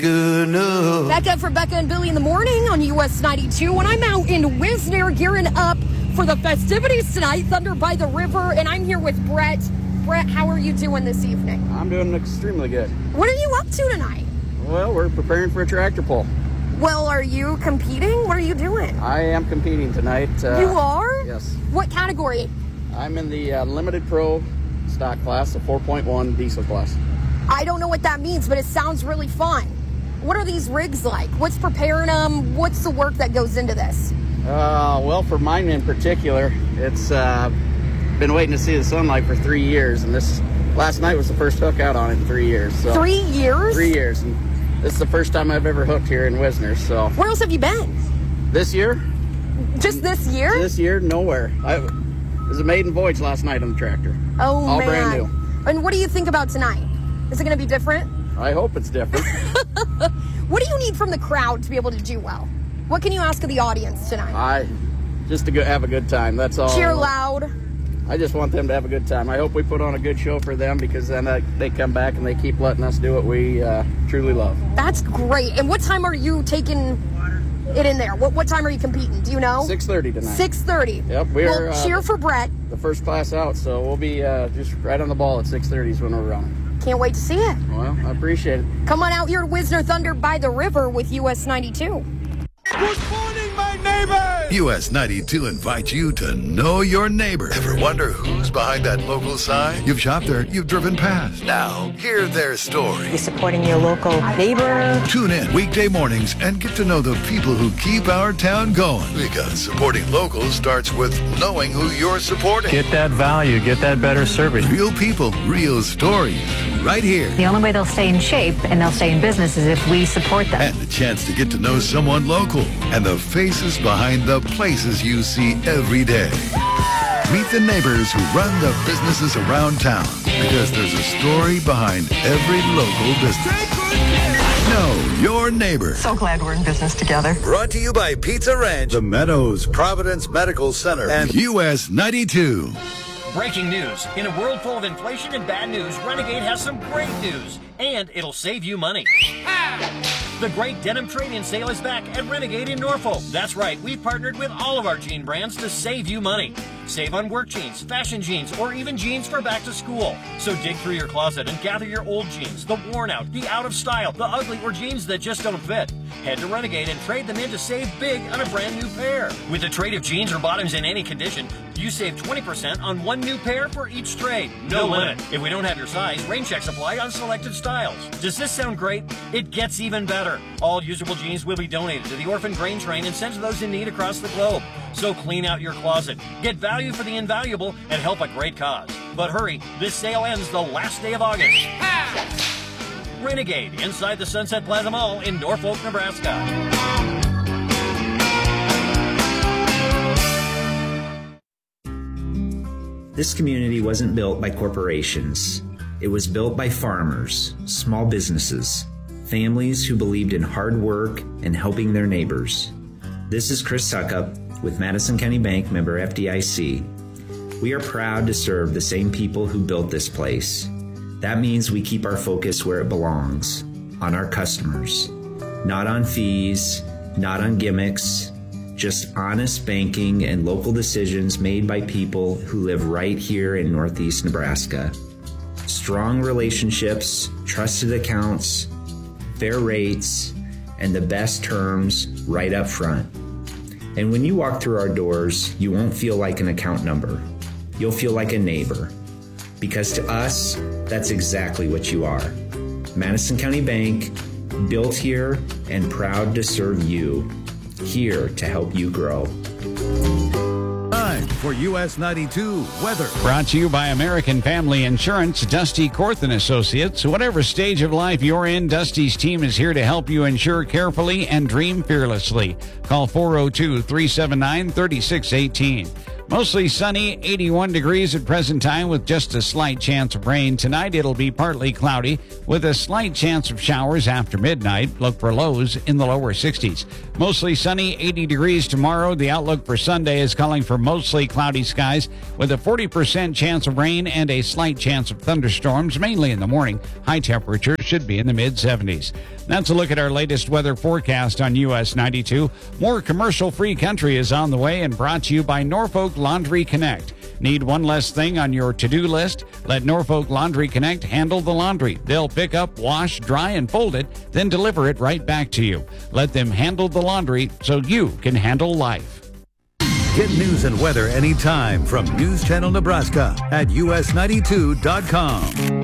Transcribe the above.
Good enough. Back up for Becca and Billy in the morning on US 92. When I'm out in Wisner gearing up for the festivities tonight, Thunder by the River, and I'm here with Brett. Brett, how are you doing this evening? I'm doing extremely good. What are you up to tonight? Well, we're preparing for a tractor pull. Well, are you competing? What are you doing? I am competing tonight. You are? Yes. What category? I'm in the Limited Pro stock class, the 4.1 diesel class. I don't know what that means, but it sounds really fun. What are these rigs like? What's preparing them? What's the work that goes into this? Well, for mine in particular, it's been waiting to see the sunlight for 3 years, and this last night was the first hook out on it in 3 years. So 3 years? 3 years, and this is the first time I've ever hooked here in Wisner. So where else have you been? This year? Just this year? This year, nowhere. It was a maiden voyage last night on the tractor. Oh, all man. brand new. And what do you think about tonight? Is it going to be different? I hope it's different. What do you need from the crowd to be able to do well? What can you ask of the audience tonight? Just to have a good time. That's all. Cheer loud. I just want them to have a good time. I hope we put on a good show for them, because then they come back and they keep letting us do what we truly love. That's great. And what time are you taking it in there? What time are you competing? Do you know? 6:30 tonight. 6:30. Yep. We're cheer for Brett. The first class out, so we'll be just right on the ball at 6:30 is when we're running. Can't wait to see it. Well, I appreciate it. Come on out here to Wisner Thunder by the River with US 92. Good morning, my neighbors. US 92 invites you to know your neighbor. Ever wonder who's behind that local sign? You've shopped there, you've driven past. Now, hear their story. You're supporting your local neighbor. Tune in weekday mornings and get to know the people who keep our town going. Because supporting locals starts with knowing who you're supporting. Get that value, get that better service. Real people, real stories, right here. The only way they'll stay in shape and they'll stay in business is if we support them. And the chance to get to know someone local and the faces behind the places you see every day. Meet the neighbors who run the businesses around town, because there's a story behind every local business. Know your neighbor. So glad we're in business together. Brought to you by Pizza Ranch, The Meadows, Providence Medical Center, and US 92. Breaking news. In a world full of inflation and bad news, Renegade has some great news, and it'll save you money. The great denim trade-in sale is back at Renegade in Norfolk. That's right, we've partnered with all of our jean brands to save you money. Save on work jeans, fashion jeans, or even jeans for back to school. So dig through your closet and gather your old jeans, the worn out, the out of style, the ugly, or jeans that just don't fit. Head to Renegade and trade them in to save big on a brand new pair. With a trade of jeans or bottoms in any condition, you save 20% on one new pair for each trade. No limit. If we don't have your size, rain checks apply on selected styles. Does this sound great? It gets even better. All usable jeans will be donated to the Orphan Grain Train and sent to those in need across the globe. So clean out your closet, get value for the invaluable, and help a great cause. But hurry, this sale ends the last day of August. Renegade, inside the Sunset Plaza Mall in Norfolk, Nebraska. This community wasn't built by corporations. It was built by farmers, small businesses, families who believed in hard work and helping their neighbors. This is Chris Suckup with Madison County Bank, member FDIC. We are proud to serve the same people who built this place. That means we keep our focus where it belongs, on our customers. Not on fees, not on gimmicks, just honest banking and local decisions made by people who live right here in Northeast Nebraska. Strong relationships, trusted accounts, fair rates, and the best terms right up front. And when you walk through our doors, you won't feel like an account number. You'll feel like a neighbor. Because to us, that's exactly what you are. Madison County Bank, built here and proud to serve you. Here to help you grow. Time for US 92 weather. Brought to you by American Family Insurance, Dusty Korthen Associates. Whatever stage of life you're in, Dusty's team is here to help you insure carefully and dream fearlessly. Call 402-379-3618. Mostly sunny, 81 degrees at present time with just a slight chance of rain. Tonight it'll be partly cloudy with a slight chance of showers after midnight. Look for lows in the lower 60s. Mostly sunny, 80 degrees tomorrow. The outlook for Sunday is calling for mostly cloudy skies with a 40% chance of rain and a slight chance of thunderstorms, mainly in the morning. High temperatures should be in the mid-70s. That's a look at our latest weather forecast on US 92. More commercial-free country is on the way and brought to you by Norfolk Laundry Connect. Need one less thing on your to-do list? Let Norfolk Laundry Connect handle the laundry. They'll pick up, wash, dry, and fold it, then deliver it right back to you. Let them handle the laundry so you can handle life. Get news and weather anytime from News Channel Nebraska at us92.com.